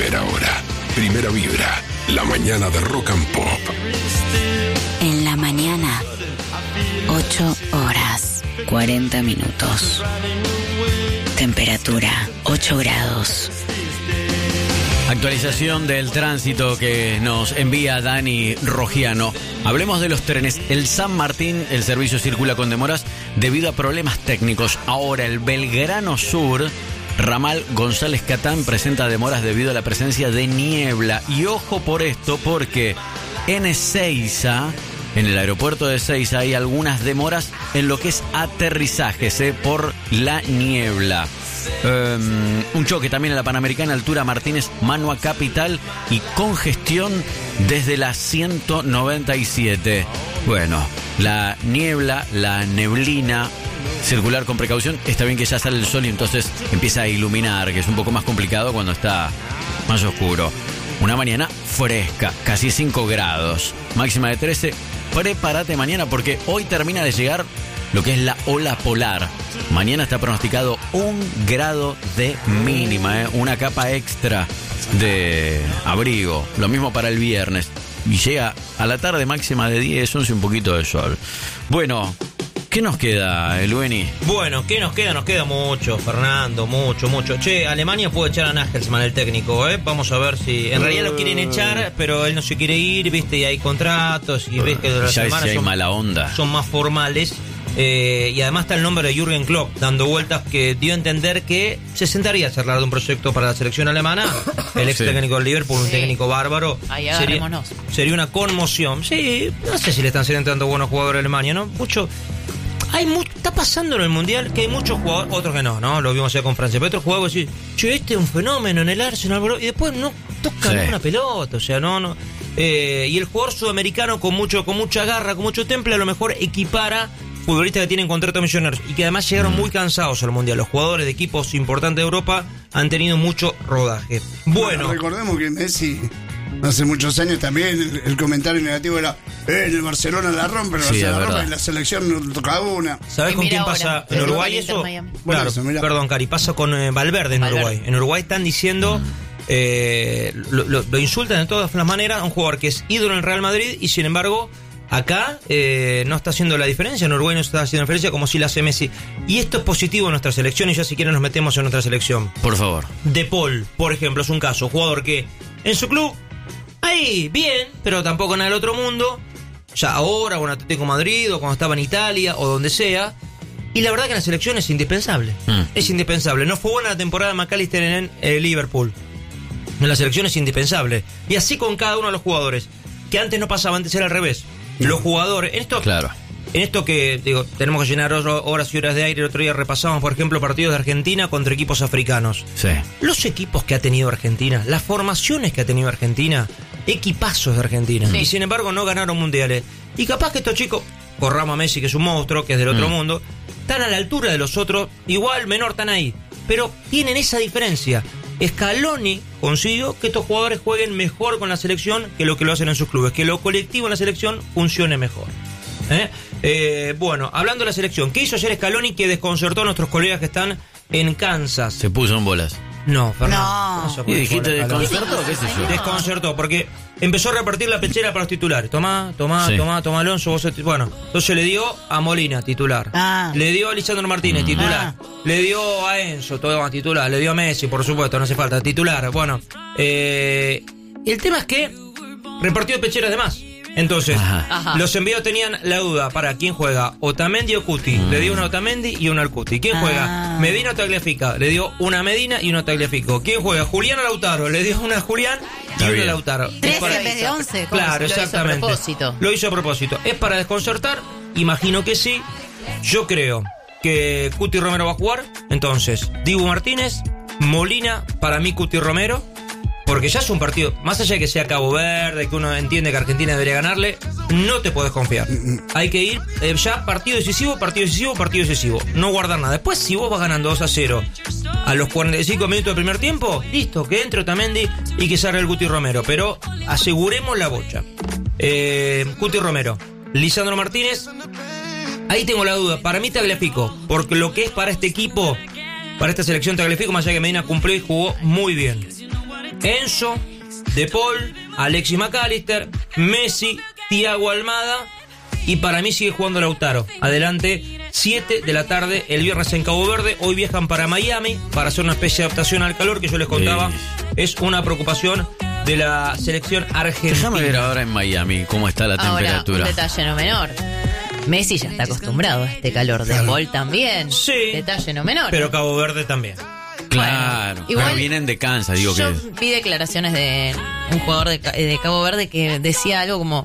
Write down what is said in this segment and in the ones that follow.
Primera hora, primera vibra, la mañana de Rock and Pop. En la mañana, 8 horas, 40 minutos. Temperatura, 8 grados. Actualización del tránsito que nos envía Dani Rogiano. Hablemos de los trenes. El San Martín, el servicio circula con demoras debido a problemas técnicos. Ahora el Belgrano Sur, ramal González Catán, presenta demoras debido a la presencia de niebla. Y ojo por esto, porque en Ezeiza, en el aeropuerto de Ezeiza, hay algunas demoras en lo que es aterrizajes por la niebla. Un choque también en la Panamericana, altura Martínez, Manua Capital, y congestión desde la 197. Bueno, la niebla, la neblina, circular con precaución. Está bien que ya sale el sol y entonces empieza a iluminar, que es un poco más complicado cuando está más oscuro. Una mañana fresca, casi 5 grados, máxima de 13. Prepárate mañana porque hoy termina de llegar lo que es la ola polar. Mañana está pronosticado 1 grado de mínima, una capa extra de abrigo. Lo mismo para el viernes. Y llega a la tarde máxima de 10, 11, un poquito de sol. Bueno, ¿qué nos queda, Elueni? Bueno, ¿qué nos queda? Nos queda mucho, Fernando, mucho. Che, Alemania puede echar a Nagelsmann, el técnico, ¿eh? Vamos a ver si... En realidad lo quieren echar, pero él no se quiere ir, ¿viste? Y hay contratos, y ves que las semanas hay mala onda. Son más formales. Y además está el nombre de Jürgen Klopp dando vueltas, que dio a entender que se sentaría a charlar de un proyecto para la selección alemana. El ex técnico del Liverpool, un técnico bárbaro. Ahí sería una conmoción. Sí, no sé si le están saliendo tanto buenos jugadores a Alemania, ¿no? Está pasando en el Mundial que hay muchos jugadores, otros que no, lo vimos ya con Francia, pero otros jugadores que dicen, che, este es un fenómeno en el Arsenal, bro, y después no tocan una pelota, o sea, no. Y el jugador sudamericano con mucha garra, con mucho temple, a lo mejor equipara futbolistas que tienen contratos millonarios y que además llegaron muy cansados al Mundial. Los jugadores de equipos importantes de Europa han tenido mucho rodaje. Bueno, recordemos que Messi hace muchos años también el comentario negativo era el Barcelona la rompe, el Barcelona la rompe, en la selección no toca una. ¿Sabes con quién pasa en Uruguay eso? Claro, perdón, Cari, pasa con Valverde en Uruguay. En Uruguay están diciendo, lo insultan de todas las maneras a un jugador que es ídolo en el Real Madrid y sin embargo acá no está haciendo la diferencia. En Uruguay no está haciendo la diferencia como si la hace Messi. Y esto es positivo en nuestra selección, y ya si quieren nos metemos en nuestra selección. Por favor. De Paul, por ejemplo, es un caso. Jugador que en su club, ahí, bien, pero tampoco en el otro mundo. Ya ahora, o en Atlético de Madrid, o cuando estaba en Italia, o donde sea. Y la verdad que en la selección es indispensable. Es indispensable. No fue buena la temporada de McAllister en Liverpool. En la selección es indispensable. Y así con cada uno de los jugadores. Que antes no pasaba, antes era al revés. Los jugadores, en esto que digo, tenemos que llenar horas y horas de aire. El otro día repasamos, por ejemplo, partidos de Argentina contra equipos africanos. Sí. Los equipos que ha tenido Argentina, las formaciones que ha tenido Argentina, equipazos de Argentina. Sí. Y sin embargo no ganaron mundiales. Y capaz que estos chicos, corramos a Messi, que es un monstruo, que es del otro mundo, están a la altura de los otros, igual, menor, están ahí. Pero tienen esa diferencia. Scaloni consiguió que estos jugadores jueguen mejor con la selección que lo hacen en sus clubes, que lo colectivo en la selección funcione mejor. Bueno, hablando de la selección, ¿qué hizo ayer Scaloni que desconcertó a nuestros colegas que están en Kansas? Se puso en bolas. No, Fernando. ¿Y dijiste desconcertó? ¿Qué sé yo? Desconcertó, porque empezó a repartir la pechera para los titulares. Tomá, Alonso, vos... Bueno, entonces le dio a Molina, titular. Le dio a Lisandro Martínez, titular. Le dio a Enzo, todo titular. Le dio a Messi, por supuesto, no hace falta, titular. Bueno, el tema es que repartió pecheras de más. Entonces, los enviados tenían la duda para quién juega, Otamendi o Cuti. Le dio una a Otamendi y una al Cuti. ¿Quién juega? Medina o Tagliafico. Le dio una a Medina y una a Tagliafico. ¿Quién juega? Julián o Lautaro. Le dio una a Julián y una a Lautaro. 13 en vez de 11. Claro, exactamente. Lo hizo a propósito. ¿Es para desconcertar? Imagino que sí. Yo creo que Cuti Romero va a jugar. Entonces, Dibu Martínez, Molina, para mí Cuti Romero. Porque ya es un partido, más allá de que sea Cabo Verde, que uno entiende que Argentina debería ganarle, no te podés confiar. Hay que ir ya partido decisivo. No guardar nada. Después, si vos vas ganando 2-0 a los 45 minutos del primer tiempo, listo, que entre Otamendi y que salga el Cuti Romero. Pero aseguremos la bocha. Cuti Romero, Lisandro Martínez, ahí tengo la duda. Para mí Tagliafico, porque lo que es para este equipo, para esta selección Tagliafico, más allá que Medina cumplió y jugó muy bien. Enzo, De Paul, Alexis McAllister, Messi, Thiago Almada y para mí sigue jugando Lautaro. Adelante, 7 de la tarde el viernes en Cabo Verde. Hoy viajan para Miami para hacer una especie de adaptación al calor que yo les contaba. Es una preocupación de la selección argentina. Déjame ver ahora en Miami cómo está la temperatura. Un detalle no menor. Messi ya está acostumbrado a este calor. De Paul también. Sí. Detalle no menor. Pero Cabo Verde también. Claro. Igual, pero vienen de Kansas, digo yo que... vi declaraciones de un jugador de Cabo Verde que decía algo como...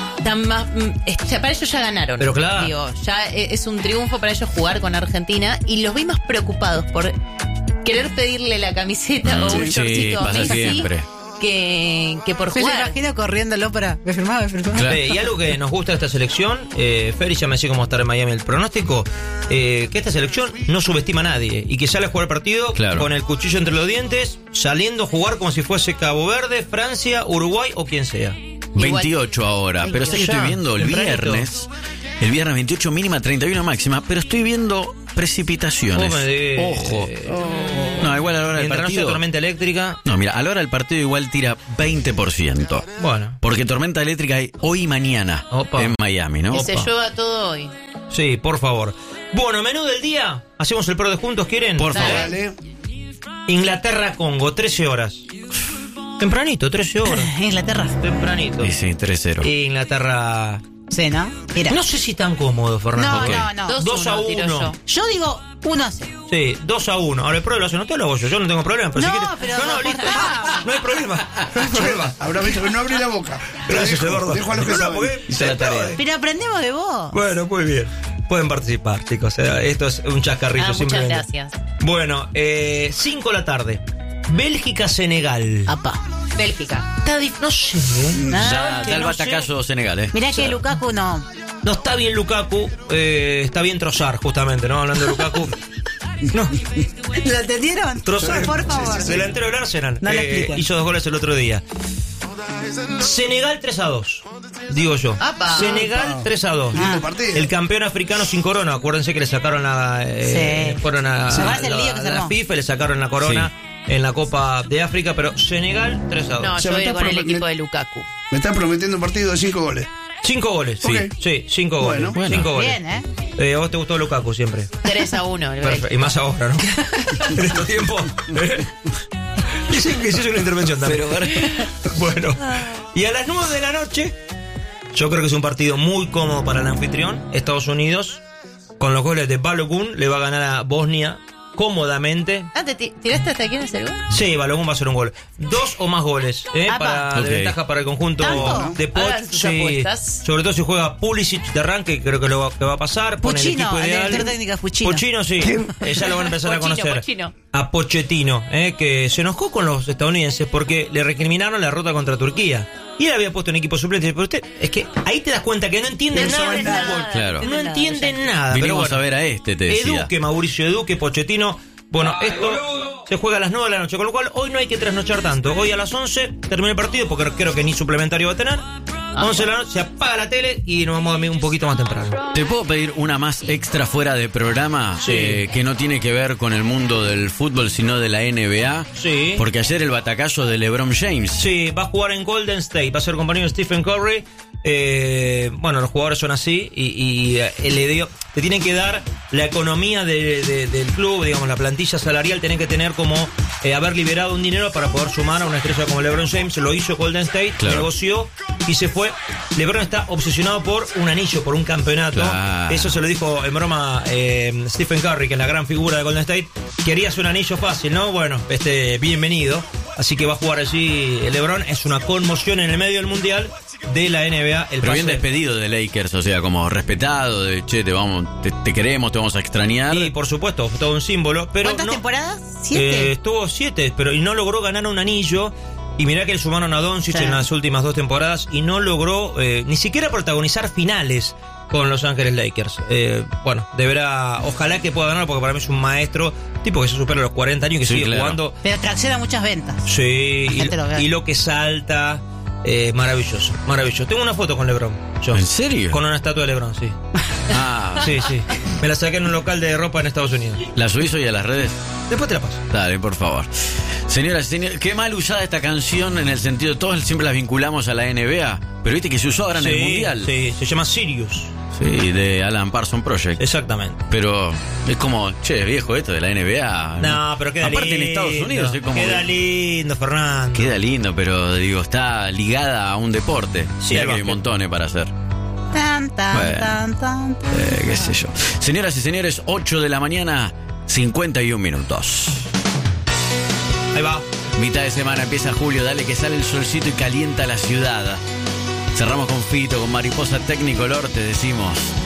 para ellos ya ganaron. Pero claro. Digo, ya es un triunfo para ellos jugar con Argentina. Y los vi más preocupados por querer pedirle la camiseta o un shortcito a Messi siempre. Que por Me lo jugar. imagino corriéndolo para... Me firmaba. Claro. Y algo que nos gusta de esta selección, Feri ya me decía cómo estar en Miami el pronóstico, que esta selección no subestima a nadie y que sale a jugar el partido con el cuchillo entre los dientes, saliendo a jugar como si fuese Cabo Verde, Francia, Uruguay o quien sea. 28 ahora, pero sé que estoy viendo el viernes 28 mínima, 31 máxima, pero estoy viendo precipitaciones. Ojo. No, igual a la hora del partido. No sea tormenta eléctrica. No, mira, a la hora del partido igual tira 20%. Bueno. Porque tormenta eléctrica hay hoy y mañana en Miami, ¿no? Que se llueva todo hoy. Sí, por favor. Bueno, menú del día. ¿Hacemos el pro de juntos, quieren? Por favor. Dale. Inglaterra-Congo, 13 horas. Tempranito, 13 horas. Inglaterra. Tempranito. Sí, 3-0. Inglaterra... Sí, ¿no? Mira. No sé si tan cómodo, Fernando. No. 2-1. Yo digo 1-0. Sí, 2-1. Ahora el pro lo hace, no te lo hago yo no tengo problema. Pero No, si quieres... pero No, listo. No hay problema. No hay problema. Habrá visto que no abrí la boca. Gracias, Eduardo. Dejo a los que saben. Hice la tarea. Pero aprendemos de vos. Bueno, muy bien. Pueden participar, chicos. Esto es un chascarrillo. Muchas simplemente. gracias. Bueno, 5 de la tarde. Bélgica-Senegal. Apa. Bélgica. No sé. Ya el batacazo Senegal, Mirá que Lukaku no. No está bien Lukaku, está bien Trossard, justamente, ¿no? Hablando de Lukaku. No. ¿Lo entendieron? Trossard, por favor. delantero del Arsenal. No lo expliquen. Hizo 2 goles el otro día. Senegal 3-2, digo yo. Apa. Senegal 3-2. Lindo partido. El campeón africano sin corona. Acuérdense que le sacaron la. Fueron a Se va a hacer el lío que se la armó. FIFA y le sacaron la corona en la Copa de África. Pero Senegal 3-2. No, sea, yo me voy estás con el prometiendo- equipo de Lukaku. Me están prometiendo un partido de 5 goles. 5 goles, sí. Ok. Sí, 5 goles. Bueno. 5 goles. Bien, ¿A vos te gustó Lukaku siempre? 3-1. Perfecto. Y más ahora, ¿no? En estos tiempos. Dicen que sí es una intervención también. Bueno. Y a las 9 de la noche, yo creo que es un partido muy cómodo para el anfitrión. Estados Unidos, con los goles de Balogun, le va a ganar a Bosnia cómodamente. Ah, ¿te tiraste hasta aquí en ese gol? Sí, Balogun va a hacer un gol. 2 o más goles, Apa. de ventaja para el conjunto ¿Tanto? de Poch. Hagan sus apuestas. Sobre todo si juega Pulisic de arranque, creo que que va a pasar. Pone el Puchino, equipo el ideal. director técnico es Puchino. Puchino, sí. Ya lo van a empezar a conocer. Pochino. A Pochettino, que se enojó con los estadounidenses porque le recriminaron la derrota contra Turquía. Y él había puesto un equipo suplente. Pero usted, es que ahí te das cuenta que no entienden No nada de saben fútbol. nada. Claro. No entienden nada. Vinimos Pero bueno, a ver a este, te decía. Eduque, Mauricio Eduque, Pochettino. Bueno, esto se juega a las 9 de la noche, con lo cual hoy no hay que trasnochar tanto. Hoy a las 11 termina el partido, porque creo que ni suplementario va a tener. 11 de la noche, se apaga la tele y nos vamos a dormir un poquito más temprano. ¿Te puedo pedir una más extra fuera de programa? Sí. Que no tiene que ver con el mundo del fútbol, sino de la NBA. Sí. Porque ayer el batacazo de LeBron James. Sí, va a jugar en Golden State, va a ser compañero de Stephen Curry. Bueno, los jugadores son así y le tienen que dar la economía del club, digamos, la plantilla salarial, tienen que tener como haber liberado un dinero para poder sumar a una estrella como LeBron James. Lo hizo Golden State, Claro. negoció y se fue. LeBron está obsesionado por un anillo, por un campeonato. Claro. Eso se lo dijo en broma Stephen Curry, que es la gran figura de Golden State. Querías un anillo fácil, ¿no? Bueno, bienvenido. Así que va a jugar allí LeBron. Es una conmoción en el medio del mundial de la NBA. Pero bien despedido de Lakers, o sea, como respetado, de che, te queremos, te vamos a extrañar. Y por supuesto, todo un símbolo. Pero ¿Cuántas no, temporadas? 7. estuvo 7, pero y no logró ganar un anillo. Y mirá que le sumaron a Doncic Sí. en las últimas 2 temporadas y no logró ni siquiera protagonizar finales con Los Ángeles Lakers. Bueno, ojalá que pueda ganar, porque para mí es un maestro, tipo que se supera los 40 años y que Sí, sigue claro. jugando. Pero tracciona muchas ventas. Sí, La gente lo ve. y lo que salta, maravilloso, maravilloso. Tengo una foto con LeBron. yo. ¿En serio? Con una estatua de LeBron, sí. Ah, Sí, sí. Me la saqué en un local de ropa en Estados Unidos. ¿la subís hoy a las redes? Después te la paso. Dale, por favor. Señoras y señores, qué mal usada esta canción en el sentido, todos siempre las vinculamos a la NBA, pero viste que se usó ahora en el Mundial. Sí, se llama Sirius. Sí, de Alan Parsons Project. Exactamente. Pero es como, che, viejo esto de la NBA. No, pero queda aparte lindo. en Estados Unidos es como Queda lindo, Fernando. Queda lindo, pero digo, está ligada a un deporte. Sí, Mirá que hay un montón para hacer. Tan, tan, Bueno. tan, tan, tan. Qué sé yo. Señoras y señores, 8 de la mañana, 51 minutos. Ahí va. Mitad de semana, empieza julio, dale que sale el solcito y calienta la ciudad. Cerramos con Fito, con Mariposa Technicolor, te decimos...